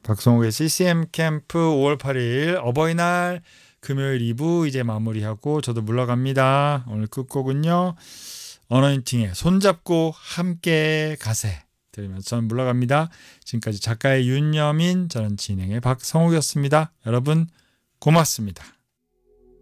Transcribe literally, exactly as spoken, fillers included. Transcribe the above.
박성욱의 씨씨엠 캠프 오월 팔일 어버이날 금요일 이 부 이제 마무리하고 저도 물러갑니다. 오늘 끝곡은요. 어너인팅의 손잡고 함께 가세 들으면서 저는 물러갑니다. 지금까지 작가의 윤여민, 저는 진행의 박성욱이었습니다. 여러분 고맙습니다.